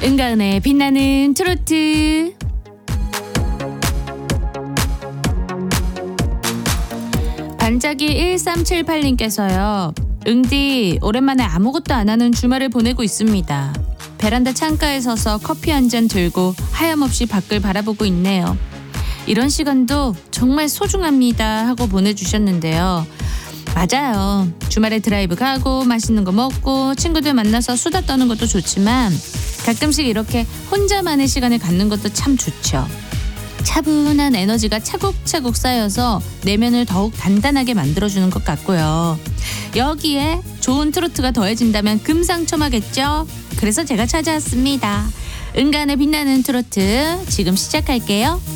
은가은의 빛나는 트로트. 반짝이 1378님께서요. 응디 오랜만에 아무것도 안 하는 주말을 보내고 있습니다. 베란다 창가에 서서 커피 한 잔 들고 하염없이 밖을 바라보고 있네요. 이런 시간도 정말 소중합니다 하고 보내주셨는데요. 맞아요. 주말에 드라이브 가고 맛있는 거 먹고 친구들 만나서 수다 떠는 것도 좋지만 가끔씩 이렇게 혼자만의 시간을 갖는 것도 참 좋죠. 차분한 에너지가 차곡차곡 쌓여서 내면을 더욱 단단하게 만들어주는 것 같고요. 여기에 좋은 트로트가 더해진다면 금상첨화겠죠? 그래서 제가 찾아왔습니다. 은간의 빛나는 트로트 지금 시작할게요.